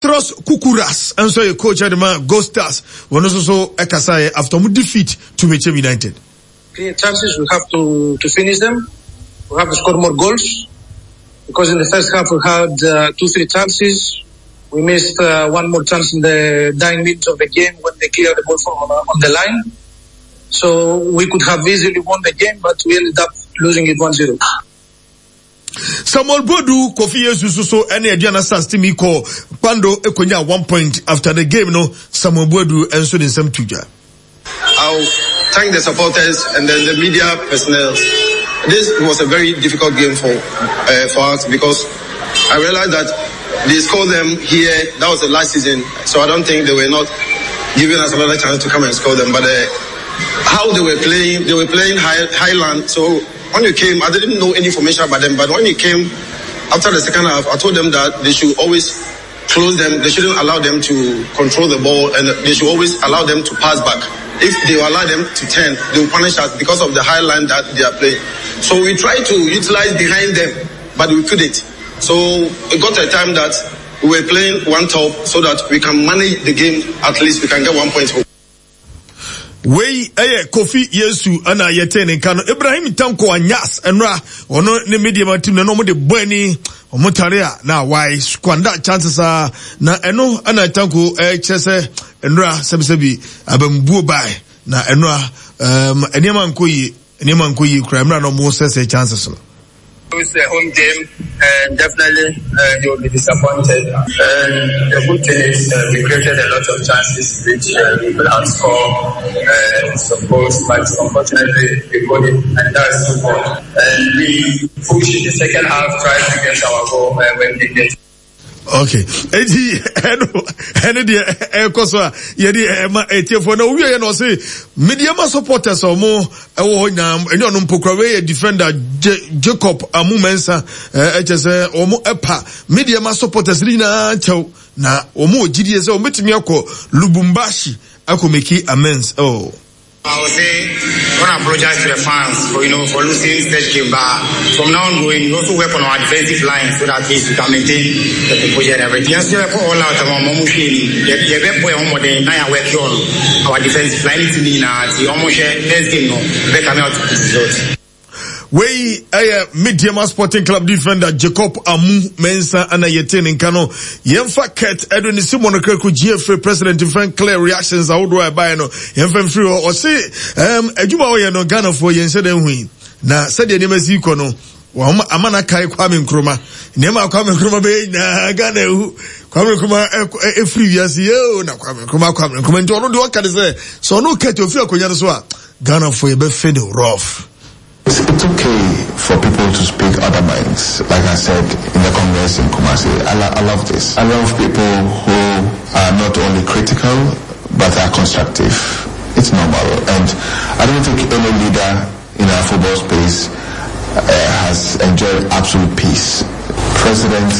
Petros Kukuras and so a coach at the Ghost Stars one also Ekasai after defeat to Mechem United. Clear chances, we have to finish them. We have to score more goals because in the first half we had 2-3 chances. We missed one more chance in the dying minutes of the game when they cleared the ball from on the line. So we could have easily won the game, but we ended up losing it 1-0. Samuel Bodu, Kofi Yesuso, and Adriana Sastimi ko Pando Ekonya 1 point after the game. No, Samuel Bodu and so in some tuja. I'll thank the supporters and then the media personnel. This was a very difficult game for us because I realized that they scored them here. That was the last season, so I don't think they were not giving us another chance to come and score them. But how they were playing Highland. So when you came, I didn't know any information about them. But when you came after the second half, I told them that they should always close them. They shouldn't allow them to control the ball, and they should always allow them to pass back. If they allow them to turn, they will punish us because of the high line that they are playing. So we tried to utilize behind them, but we couldn't. So it got a time that we were playing one top so that we can manage the game. At least we can get 1 point home. Wey Kofi Yesu ana yetene kano Ibrahim Tanko anyas enra ono ne media team na no mo de bani omotarea na why squander chances na eno ana Tanko chese enra sebisebi abambuo bai na enra enema nkoyi kra emra no mo sese chances no. It's a home game, and definitely you'll be disappointed. And the good thing is we created a lot of chances which we could have scored, suppose, but unfortunately we got it, and that's football. And we pushed in the second half, tried to get our goal when we get. Okay. Kosa yedi etiefo na uwie no say media supporters or more enyo no mpokra defender Jacob Amumensa echese omo epa media supporters na chew na omo ogidie se ometimi akọ Lubumbashi akomeki amends. I would say, I want to apologize to the fans for losing this game, but from now on going, we also work on our defensive line so that we can maintain the composure and everything. Yes, we have all out of our Momushini. The best boy on the night work on our defensive line. The almost next game, we come out with this result. Wey Mediama Sporting Club defender Jacob Amumensa ana yetene nkano yemfa ket Edwin Simon Kreku GFA president fan clear reactions awodo abai no yemfa free o say adwuma wo ye no Ghana for yense den hui na sade ne masi ko no wa amana kai Kwame Nkrumah nema Kwame Nkrumah be na Ghana hu Kwame Nkrumah e free yasi yo na Kwame Nkrumah nti ono de waka de say so no ket ofi akonya no so a Ghana for ye be feel rough. It's okay for people to speak other minds. Like I said in the Congress in Kumasi, I love this. I love people who are not only critical, but are constructive. It's normal. And I don't think any leader in our football space has enjoyed absolute peace. President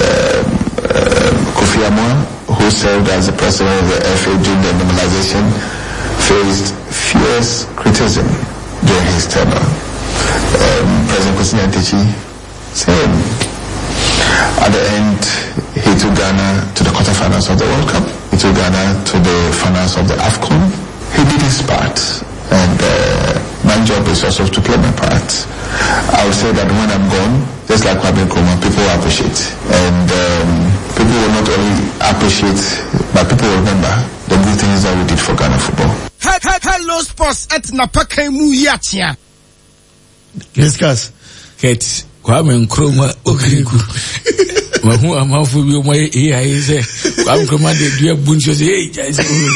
Kofi Annan, who served as the president of the FA during the normalization, faced fierce criticism during his tenure. President Kwesi Nyantakyi, same. At the end, he took Ghana to the quarterfinals of the World Cup. He took Ghana to the finals of the AFCON. He did his part, and my job is also to play my part. I would say that when I'm gone, just like Kwame Nkrumah, people will appreciate. And people will not only appreciate, but people will remember the good things that we did for Ghana football. Hello, sports at Napakemu Yatia. Discuss. Ket Kwame Nkrumah Okriku. Mahu amafu bi mo e say Kwame Nkrumah dey do buncho say hey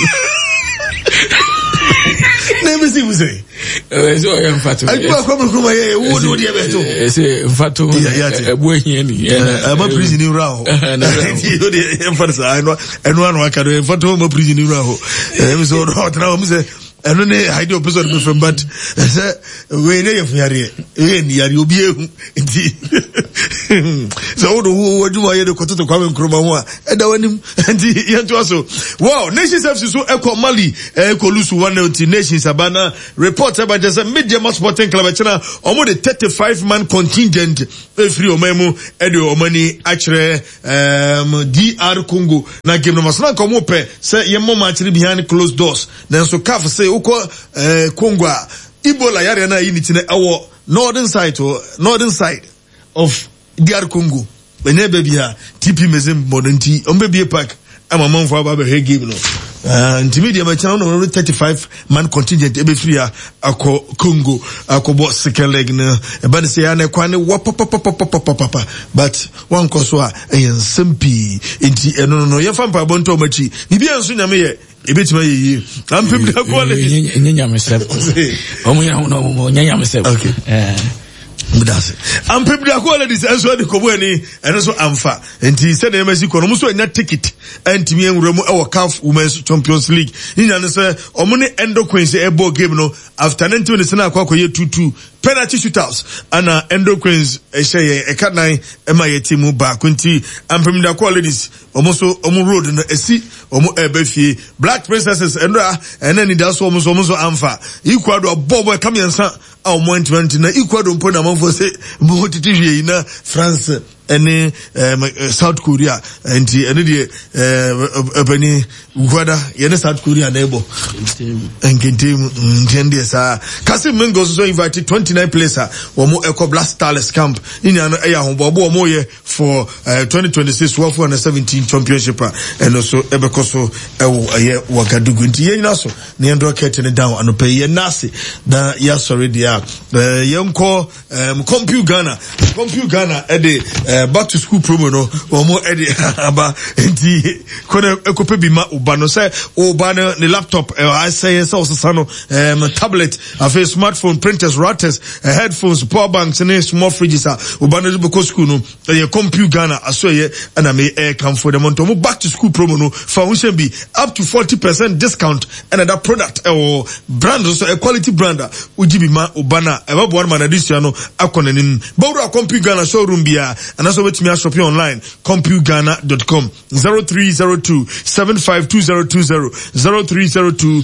Never see we say. So I am fatu. I Kwame Nkrumah wo do dey beto. Say fatu ebu ehia ni. Ama prison ni ra ho. You dey emphasize I know aka do fatu ma prison ni ra ho. Em so do tra mo say eno ne idea episode be from but we ne ye fuyare we ni yare obi ehu nti so wo dwuma ye de kototo Kwame Nkrumah ho a eda wanim nti ye to so wow Nations FC so eko Mali eko lusu 1-0 Nations Abana report about just Media Sporting Club chana omo de 35-man contingent free omemu ede omani akere DR Congo na game no masana komo pe say ye mo match behind closed doors na so CAF say uko Congo Ebola yare na yini tine awo northern side of DR Congo enye baby ha TP Mazembe modernity ombebie park ama manfo aba be game no Media Machana no 35-man contingent ebe free ako Congo akobo second leg no eba ne say na kwane papa but one koso a eyen simpi enti eno no ye fampa bonto machi bibia nso nyame ye ebetima ye ampem da quality nyanya mesep omunya no nyanya mesep okay Mudase. People are quality so the Kobweni and also Amfa. And he said Mexico no so nya ticket and Timmy Remo our CAF Women's Champions League. In answer omuni endocrines ebo game no after 90 minutes na akwa ye 2-2 penalty shootouts and endocrines ehye ekanan ema ye team ba kunti ampem da qualities omuso omu road no esi omu ebefie Black Princesses endra enani da so omuso Amfa Ecuador bobo kamiensa a mo 20 na Ecuador mpo na manfo se mo titihwe na France ene South Korea enti ene de ebani gwada yene South Korea na ebo enkentem ntende sa Kasim Mengo so invite 29 players omo Eco Blast Stars camp ini ano eya hombobo omo ye for 2026 World 417 championship and also ebekoso ewo aye Wagadugu nti yenya so ne endo ketene down anope ye nasi na ya sorry dia yenko Compu Ghana ede back to school promo no omo ede aba nti kone ekope bi ma ubano say ubano ne laptop I say so sano tablet afi smartphone printers routers headphones power banks and small fridges ubano be ko school no ye Compu Ghana aso ye na me come for the month omo back to school promo no for we should be up to 40% discount and that product or brand so a quality brand ujibi ma ubana eba bo man addition no akonanim bawra Compu Ghana showroom bia and also with me shop online compugana.com 0302 752020 0302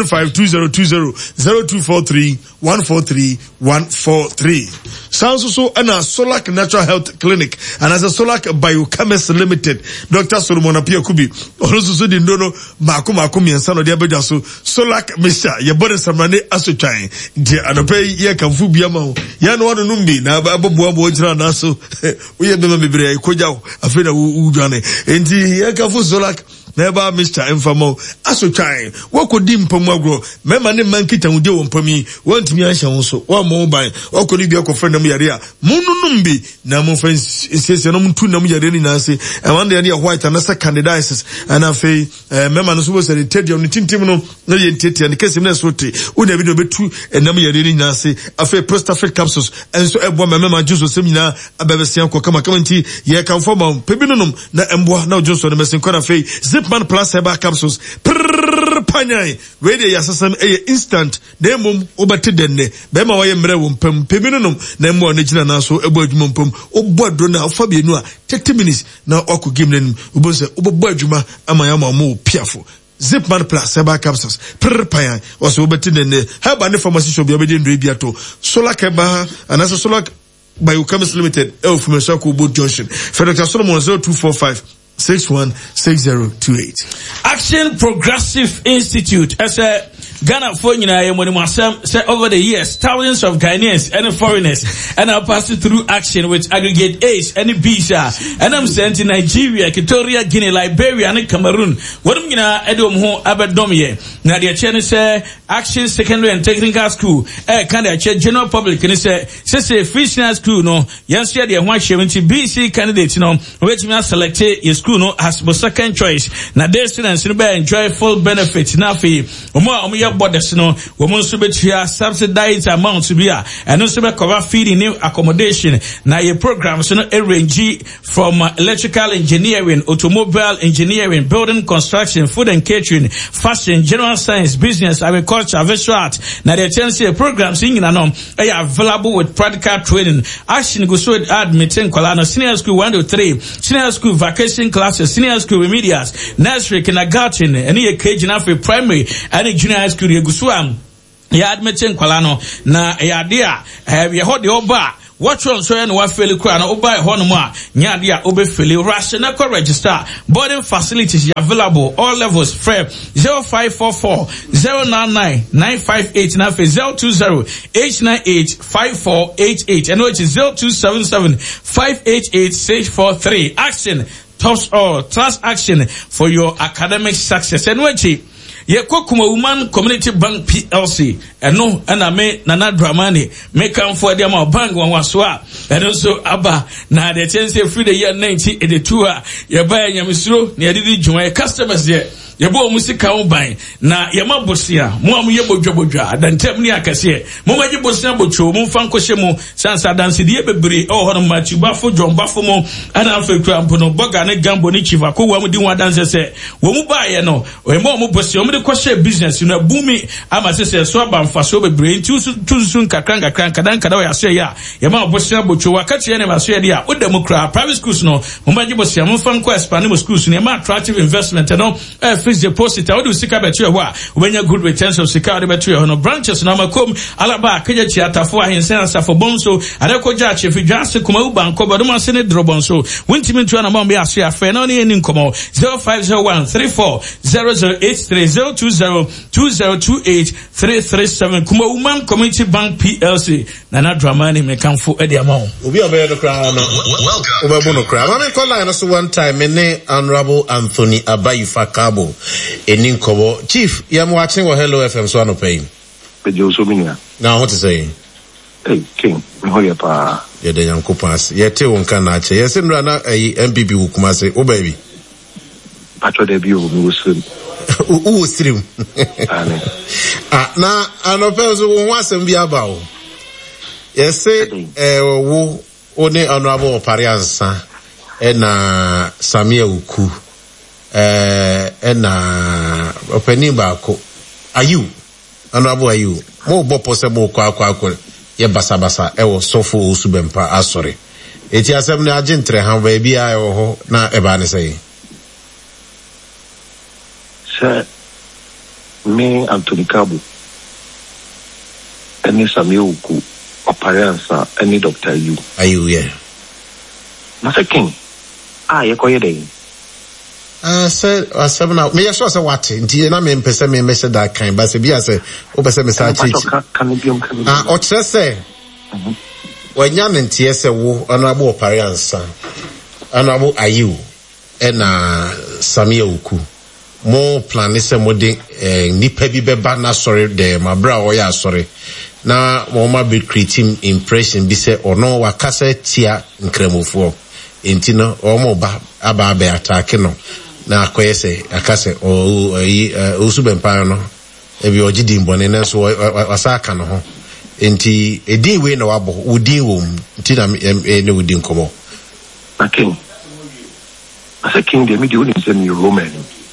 752020 0243 143 143 sounds so and a Solak Natural Health Clinic and as a Solak Biochemist Limited Dr. Solomon Apia Kubi also so di ndono mako miensa no dia beja so Solak Misha ye body samrane asotwan dia anope ye kamfu bia ma ya no wano numbi na aboboa bo jira na so we be bebre koja afi na u dwane enti ye kamfu Solak Neba Mr. Infamo asotwan wakodi mpamu agro mema ne mankita ude wo mpami wantimi ahya wo so wa mo ban wakodi bia ko friend mu yare a mununumbi na mo fan sese no mtu na mu yare ni nase e wanda ya white and as candidates and afei mema no so bo se tedium ni tintim no na ye ntete ne kese na so te wo na bi no betu na mu yare ni nase afei Prostafet capsules enso ebo mema juice sem nyina abebesia ko kama nti ye kan form pebinunum na emboa na juice no mesin ko na afei Man plus herbal capsules panyai radio yasasam instant demum obate denne be ma waye mre wo mpam peminunum na mo na gina na so ebo adwuma mpam obo adro na afa bienu a 30 minutes na okọ game nanim obonse obo adwuma amaya ma mo piafo Zipman plus herbal capsules panyai also obate denne herbal ne pharmacy shop bi obede ndo biato Solak herbal and as Solak Biochemist Limited from Sako Boat Junction for Dr. Solomon 0245 616028. Action Progressive Institute as a Ghana for say over the years thousands of Ghanaians and foreigners and are passing through action with aggregate A's and B's and I'm sent in Nigeria, Equatorial Guinea, Liberia and Cameroon. What am gonna edom ho abedomye na the channel say Action Secondary and Technical School can the general public and say free school no yes the one 70 BC candidates no which me select your school no as second choice na their students no enjoy full benefits na fi omo major borders no woman so betua subsidized amount to be and also be cover feeding new accommodation na your programs no range from electrical engineering, automobile engineering, building construction, food and catering, fashion, general science, business, agriculture, visual art. Now the tendency programs in are available with practical training. Action go so admitting Kolano senior school 1 to 3, senior school vacation classes, senior school remedials, nursery, kindergarten, any occasion after primary, and junior high school Yeguswam. Ya admitting Kolano na ya dia ya hold the oba. Watch on so and what fairly crown or buy honoma, Nyadia Obefili, Rational register, boarding facilities available, all levels, FREP 0544 099 958 020 898 5488 and which is 0277 588 643. Action, tops all, trust action for your academic success. And which Yekokuma Woman Community Bank PLC eno na me Nana Dramani me come for them bank one waswa and also Abba na the chance free the year 1982 ye buy nyamisuro na yedi dwuma customers there yebo musika wo ban na yema bosia mo am yebo dwabodwa dantem ni akase mo maji bosia bocho mo fan kohye mo sansa dance de bebre o hono machi bafo dwombafo mo ana afekura mpono boga ne gambo ni chiva ko wa mu di wadanse se wo mu ba ye no o mo bosia mo de kohye business na bumi ama se so aba mfaso bebre tusun kakran kadan kada ya so ya yema bosia bocho wakati ye ne maso ye dia o demokra private schools no mo maji bosia mo fan ko expand mo schools ne ma attractive investment no fixed deposit how do sika betu wa ubenya good returns of sika betu ya no branches na makom alaba keje chi atafo ahensen asafo bonso adekoja chief jase kuma ubanko bodoma se ne drobonso wintimi ntua na mambe aso ya fe na ne ni nkomo 05013400202028 kuma Woman Community Bank PLC Nana Dramani mekanfo edi amao obi obedo kra no obebu no kra mama call line so one time me Honorable Anthony Abayifa Kabo Eninkobo Chief yam watching or Hello FM so no pain Pejo so minia now what to say hey King me hoya pa ye de yankopas ye te won kan na che ye se nra na MPP hukuma se o baby patro de bi o mi usrim o usrim na anope so won wasem bi aba o ye se wo one Honorable Opariansa na Samia Uku na opening baako ayu Honorable ayu mo bo pose mo kwa ye basa ewo sofo osubempa asore eti asem na agentre han ba bia ewo ho na eba ne sei se me Anthony Kabo eni Samia Uku Opariansa eni Dr. ayu yeah na second ye koye dey said now me so say what nti na me mpese me message that kind but se bia say o pese me sa chichi o chere say wanya ntie se wo Honorable Opariansa Honorable ayu na Samia Uku mo plan se mo de nipa bi beba na sorry de mabra o ya sorry na mo ma be creating impression bi se ono wakasa tia nkremofo enti no o mo ba aba attack no na akoyese akase osubempa no ebi ogidi mbone na so wasaka no ho enti edin we na wabo udin wom enti na ne udin komo akin asa king de mi di oni se mi Roman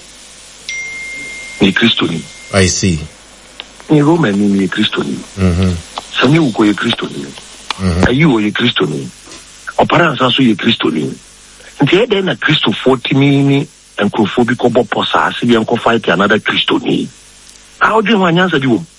ni Kristoni I see ni Roman ni Kristoni Samia Uku ye Kristoni ayu ye Kristoni Opariansa so ye Kristoni nti ede na Kristo 40 mini enkrofo bi ko bopo sa se bi enko fight another Kristoni how do you want answer you